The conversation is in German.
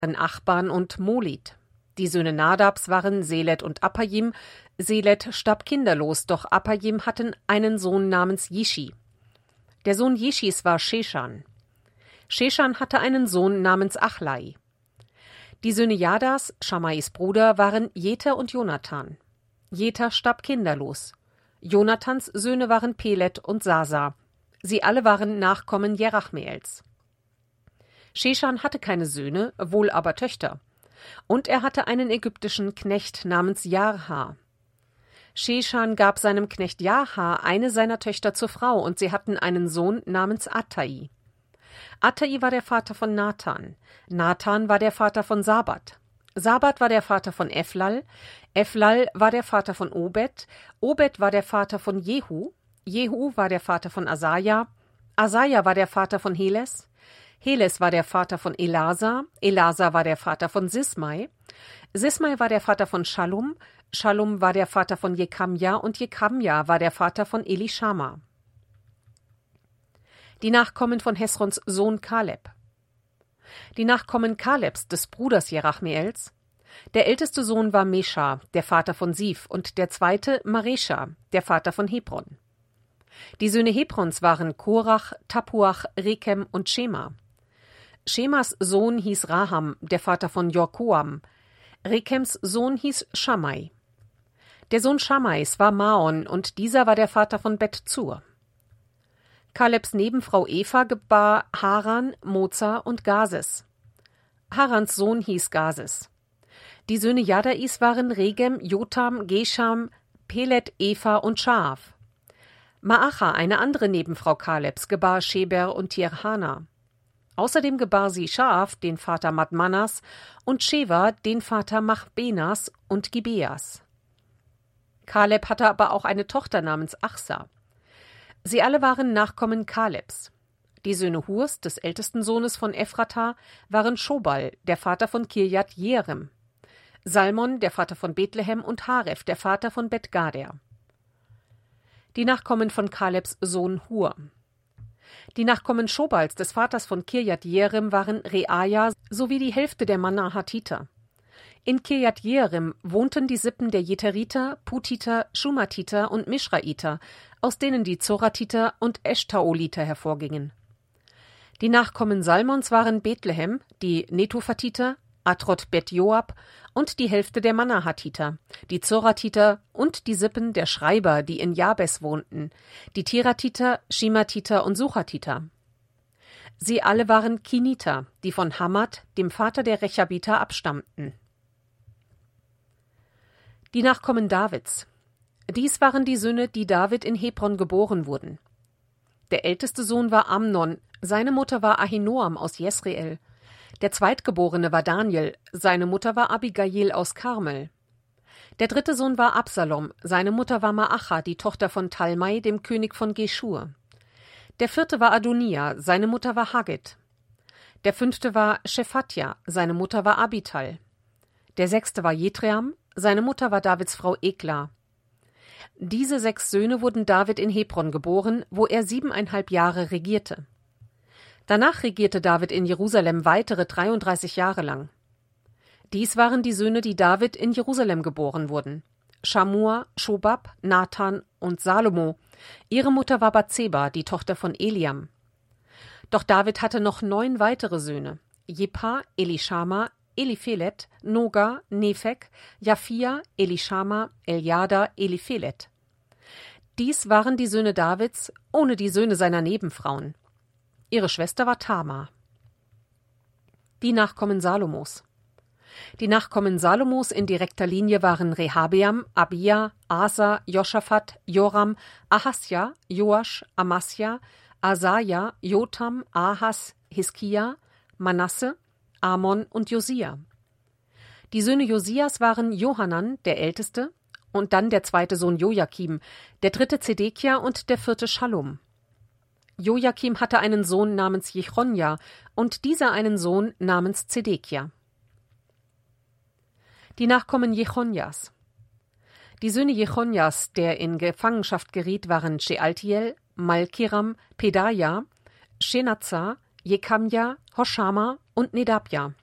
Achban und Molid. Die Söhne Nadabs waren Selet und Apajim. Selet starb kinderlos, doch Apajim hatten einen Sohn namens Jishi. Der Sohn Jishis war Sheshan. Sheshan hatte einen Sohn namens Achlai. Die Söhne Jadas, Schammais Bruder, waren Jeter und Jonathan. Jeter starb kinderlos. Jonathans Söhne waren Pelet und Sasa. Sie alle waren Nachkommen Jerachmeels. Sheshan hatte keine Söhne, wohl aber Töchter. Und er hatte einen ägyptischen Knecht namens Jarha. Sheshan gab seinem Knecht Jarha eine seiner Töchter zur Frau, und sie hatten einen Sohn namens Attai. Attai war der Vater von Nathan. Nathan war der Vater von Sabat. Sabat war der Vater von Eflal. Eflal war der Vater von Obed. Obed war der Vater von Jehu. Jehu war der Vater von Asaja. Asaja war der Vater von Heles. Heles war der Vater von Elasa. Elasa war der Vater von Sismai. Sismai war der Vater von Shallum. Shallum war der Vater von Jekamja und Jekamja war der Vater von Elishama. Die Nachkommen von Hesrons Sohn Kaleb. Die Nachkommen Kalebs, des Bruders Jerachmeels. Der älteste Sohn war Mesha, der Vater von Sif, und der zweite Maresha, der Vater von Hebron. Die Söhne Hebrons waren Korach, Tapuach, Rekem und Schema. Schemas Sohn hieß Raham, der Vater von Jorkoam. Rekems Sohn hieß Shammai. Der Sohn Shammais war Maon, und dieser war der Vater von Bet-Zur. Kalebs Nebenfrau Eva gebar Haran, Moza und Gases. Harans Sohn hieß Gases. Die Söhne Jadais waren Regem, Jotam, Gesham, Pelet, Eva und Schaaf. Maacha, eine andere Nebenfrau Kalebs, gebar Sheber und Tirhana. Außerdem gebar sie Schaaf, den Vater Madmanas, und Sheva, den Vater Machbenas und Gibeas. Kaleb hatte aber auch eine Tochter namens Achsa. Sie alle waren Nachkommen Kalebs. Die Söhne Hurs, des ältesten Sohnes von Ephrata, waren Schobal, der Vater von Kirjat Jearim, Salmon, der Vater von Bethlehem, und Haref, der Vater von Bet-Gader. Die Nachkommen von Kalebs Sohn Hur. Die Nachkommen Schobals, des Vaters von Kirjat Jearim, waren Reaja sowie die Hälfte der Manahatiter. In Kirjat Jearim wohnten die Sippen der Jeteriter, Putiter, Schumatiter und Mischraiter, aus denen die Zoratiter und Eshtaoliter hervorgingen. Die Nachkommen Salmons waren Bethlehem, die Netophatiter, Atrot Bet Joab und die Hälfte der Manahatiter, die Zoratiter und die Sippen der Schreiber, die in Jabes wohnten, die Tiratiter, Shimatiter und Suchatiter. Sie alle waren Kiniter, die von Hamad, dem Vater der Rechabiter, abstammten. Die Nachkommen Davids. Dies waren die Söhne, die David in Hebron geboren wurden. Der älteste Sohn war Amnon, seine Mutter war Ahinoam aus Jesreel. Der Zweitgeborene war Daniel, seine Mutter war Abigail aus Karmel. Der dritte Sohn war Absalom, seine Mutter war Maacha, die Tochter von Talmai, dem König von Geschur. Der vierte war Adonia, seine Mutter war Haggit. Der fünfte war Shephatja, seine Mutter war Abital. Der sechste war Jetream, seine Mutter war Davids Frau Egla. Diese 6 Söhne wurden David in Hebron geboren, wo er 7,5 Jahre regierte. Danach regierte David in Jerusalem weitere 33 Jahre lang. Dies waren die Söhne, die David in Jerusalem geboren wurden: Schamua, Schobab, Nathan und Salomo. Ihre Mutter war Bathseba, die Tochter von Eliam. Doch David hatte noch 9 weitere Söhne: Jepa, Elishama, Eliphelet, Noga, Nephek, Japhia, Elishama, Eliada, Eliphelet. Dies waren die Söhne Davids, ohne die Söhne seiner Nebenfrauen. Ihre Schwester war Tamar. Die Nachkommen Salomos. Die Nachkommen Salomos in direkter Linie waren Rehabeam, Abia, Asa, Joschafat, Joram, Ahasja, Joasch, Amasja, Asaja, Jotam, Ahas, Hiskia, Manasse, Amon und Josia. Die Söhne Josias waren Johanan, der Älteste, und dann der zweite Sohn Jojakim, der dritte Zedekia und der vierte Schallum. Jojakim hatte einen Sohn namens Jechonja und dieser einen Sohn namens Zedekia. Die Nachkommen Jechonjas. Die Söhne Jechonjas, der in Gefangenschaft geriet, waren Shealtiel, Malkiram, Pedaja, Shenazar, Jekamja, Hoshama und Nedabja.